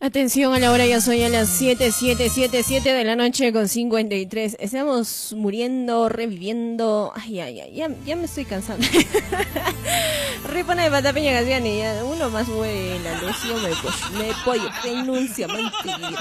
Atención a la hora, ya soy a las 7 de la noche con 53. Estamos muriendo, reviviendo. Ay, ya me estoy cansando. Ripona de Patapeña Gasiani, uno más buena, Lucio me pollo, renuncia, mentira.